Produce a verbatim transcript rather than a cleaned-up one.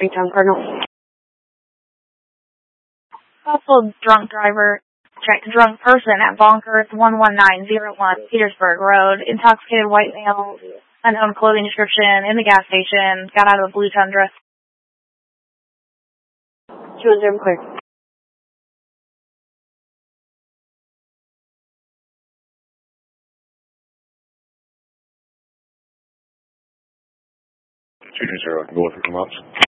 Street-Town Cardinal. Also, drunk driver checked drunk person at Bonkers one one nine zero one Petersburg Road. Intoxicated white male, unknown clothing description, in the gas station. Got out of a blue Tundra. two one zero, clear. two two zero, go with the remotes.